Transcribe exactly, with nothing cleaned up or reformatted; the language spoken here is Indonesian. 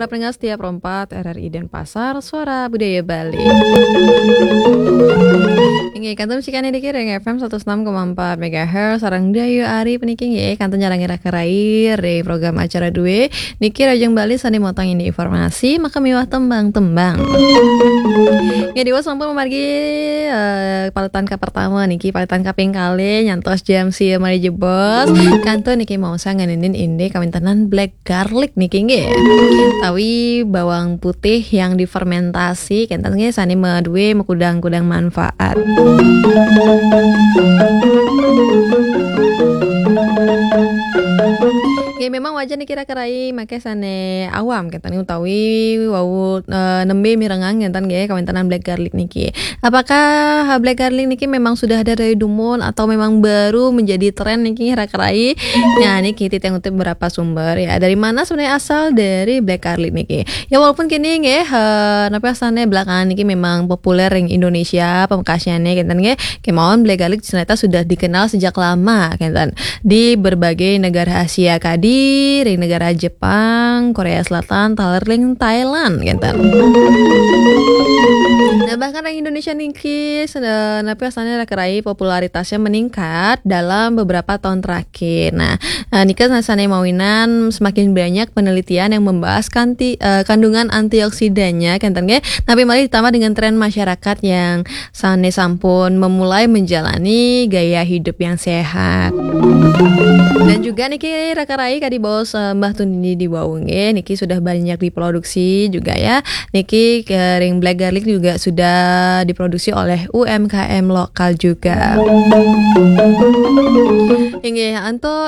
para pendengar setia Pro empat R R I Denpasar, Suara Budaya Bali. Inge kantor musikan ini Ring F M seratus enam koma empat megahertz sarang dayu ari peniking ye kantor jarang ngira kerai re program acara dua niki rajang Bali sani motong ini informasi maka miwah tembang-tembang. Ya dewa sampun memargi uh, paletan ka pertama niki paletan kaping kali nyantos jam sieu mari jebos kantor niki mau sanganenin inde kawintenan black garlic niki nge tawi bawang putih yang difermentasi kentan nge sani medue mekudang-kudang manfaat. Ya memang wajar nih kira kerai make sane awam kentan utawi wau e, nembe mirengang kentan ge kawintenan black garlic niki. Apakah black garlic niki memang sudah ada dari dumun atau memang baru menjadi tren niki kira kerai? Nah niki kita ngutip beberapa sumber ya. Dari mana sebenarnya asal dari black garlic niki? Ya walaupun kini nge napa asane belakangan niki memang populer ring Indonesia pemekasnya kentan ge kemauan black garlic ternyata sudah dikenal sejak lama kentan di berbagai negara Asia kadi ring negara Jepang, Korea Selatan, talerling Thailand kentan. Nah bahkan ring Indonesia niki napi asalnya kerai popularitasnya meningkat dalam beberapa tahun terakhir. Nah, nikah nasane mawinan semakin banyak penelitian yang membahas kanti, uh, kandungan antioksidannya kentan ge, tapi malah ditambah dengan tren masyarakat yang sane sampun memulai menjalani gaya hidup yang sehat. Dan juga niki rakarai kadi bos Mbah Tuni di Waunge niki sudah banyak diproduksi juga ya. Niki ring black garlic juga sudah diproduksi oleh U M K M lokal juga. Inge anto